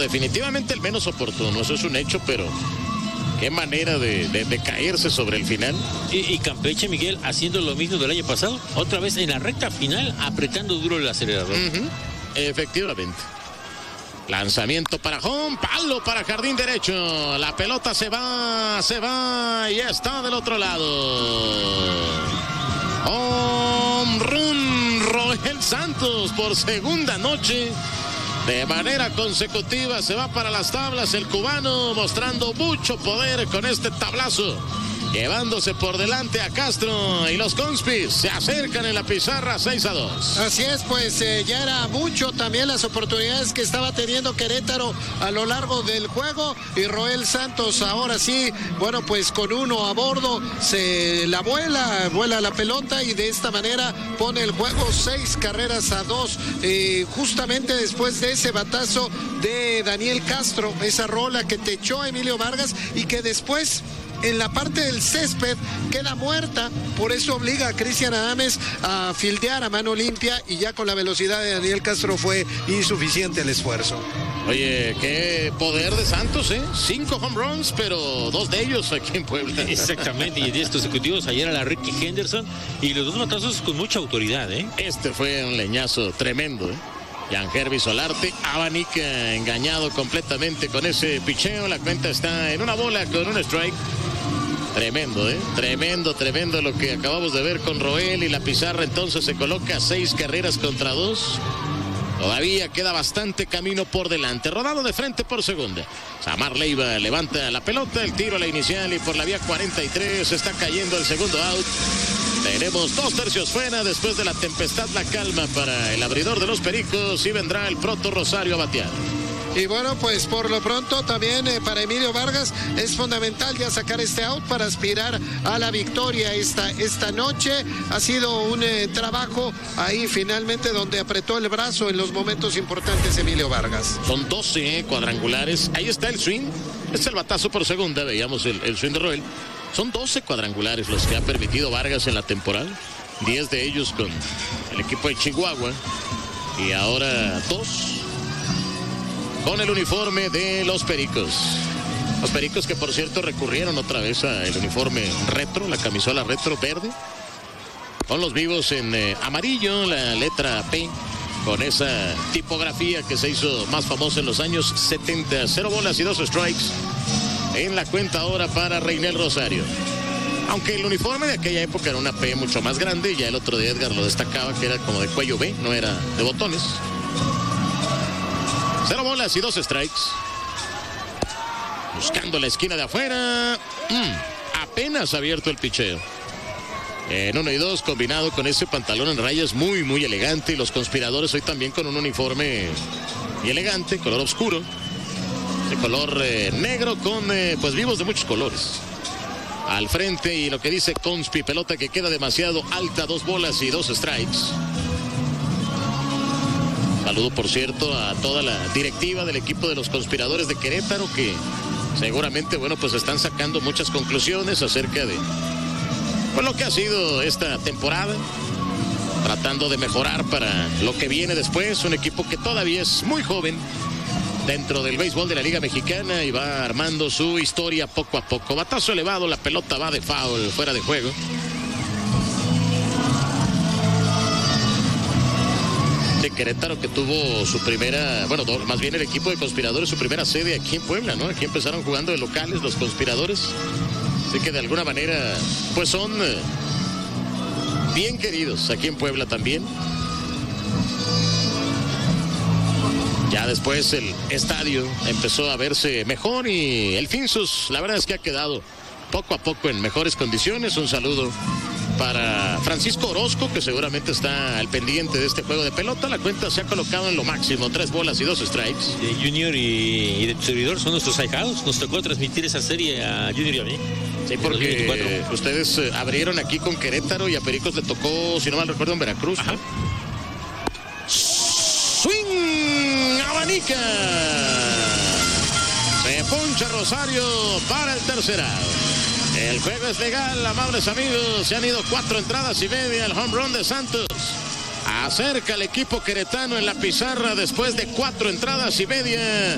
definitivamente el menos oportuno, eso es un hecho, pero qué manera de caerse sobre el final. Y Campeche, Miguel, haciendo lo mismo del año pasado, otra vez en la recta final, apretando duro el acelerador. Efectivamente. Lanzamiento para home, palo para jardín derecho. La pelota se va y está del otro lado. Home run, Roel Santos por segunda noche. De manera consecutiva se va para las tablas el cubano, mostrando mucho poder con este tablazo, llevándose por delante a Castro, y los Conspis se acercan en la pizarra 6-2. Así es, pues ya era mucho también las oportunidades que estaba teniendo Querétaro a lo largo del juego, y Roel Santos ahora sí, bueno, pues con uno a bordo se la vuela la pelota, y de esta manera pone el juego 6-2, justamente después de ese batazo de Daniel Castro, esa rola que te echó Emilio Vargas y que después en la parte del césped queda muerta, por eso obliga a Cristian Adames a fildear a mano limpia, y ya con la velocidad de Daniel Castro fue insuficiente el esfuerzo. Oye, qué poder de Santos, 5 home runs, pero 2 de ellos aquí en Puebla. Exactamente, y 10 consecutivos ayer a la Ricky Henderson, y los 2 matazos con mucha autoridad, Este fue un leñazo tremendo, Yangervis Solarte abanica, engañado completamente con ese picheo. La cuenta está en 1 bola con 1 strike. Tremendo, tremendo lo que acabamos de ver con Roel, y la pizarra entonces se coloca 6-2. Todavía queda bastante camino por delante. Rodado de frente por segunda. Samar Leiva levanta la pelota, el tiro a la inicial, y por la vía 43 está cayendo el segundo out. Tenemos 2 tercios fuera. Después de la tempestad, la calma para el abridor de los Pericos, y vendrá el Proto Rosario a batear. Y bueno, pues por lo pronto también para Emilio Vargas es fundamental ya sacar este out para aspirar a la victoria esta noche. Ha sido un trabajo ahí finalmente donde apretó el brazo en los momentos importantes Emilio Vargas. Son 12 cuadrangulares. Ahí está el swing. Es el batazo por segunda. Veíamos el swing de Roel. Son 12 cuadrangulares los que ha permitido Vargas en la temporada. 10 de ellos con el equipo de Chihuahua. Y ahora 2 con el uniforme de los Pericos. Los Pericos que, por cierto, recurrieron otra vez al uniforme retro, la camisola retro verde, con los vivos en amarillo, la letra P, con esa tipografía que se hizo más famosa en los años 70. 0 bolas y 2 strikes en la cuenta ahora para Reinel Rosario. Aunque el uniforme de aquella época era una P mucho más grande, ya el otro día Edgar lo destacaba, que era como de cuello B, no era de botones. 0 bolas y 2 strikes. Buscando la esquina de afuera. Apenas abierto el picheo. En 1 y 2, combinado con ese pantalón en rayas muy, muy elegante. Y los conspiradores hoy también con un uniforme muy elegante, color oscuro. De color negro con pues vivos de muchos colores. Al frente, y lo que dice Conspi, pelota que queda demasiado alta, 2 bolas y 2 strikes. Saludo, por cierto, a toda la directiva del equipo de los Conspiradores de Querétaro, que seguramente, bueno, pues están sacando muchas conclusiones acerca de lo que ha sido esta temporada, tratando de mejorar para lo que viene después. Un equipo que todavía es muy joven dentro del béisbol de la Liga Mexicana y va armando su historia poco a poco. Batazo elevado, la pelota va de foul, fuera de juego. De Querétaro, que tuvo su primera, bueno, más bien el equipo de Conspiradores, su primera sede aquí en Puebla, ¿no? Aquí empezaron jugando de locales los Conspiradores. Así que de alguna manera, pues son bien queridos aquí en Puebla también. Ya después el estadio empezó a verse mejor, y el Finsus, la verdad es que ha quedado poco a poco en mejores condiciones. Un saludo para Francisco Orozco, que seguramente está al pendiente de este juego de pelota. La cuenta se ha colocado en lo máximo, 3 bolas y 2 strikes. Junior y de tu servidor son nuestros ahijados. Nos tocó transmitir esa serie a Junior y a mí. Sí, porque ustedes abrieron aquí con Querétaro y a Pericos le tocó, si no mal recuerdo, en Veracruz. Ajá. Swing, abanica. Se poncha Rosario para el tercer out. El juego es legal, amables amigos. Se han ido 4 entradas y media. El home run de Santos acerca al equipo queretano en la pizarra después de 4 entradas y media.